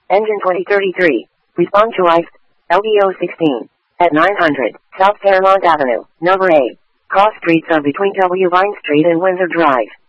Engine 2033. Respond to ICE. LBO 16. At 900, South Fairmont Avenue, number 8. Cross streets are between W. Vine Street and Windsor Drive.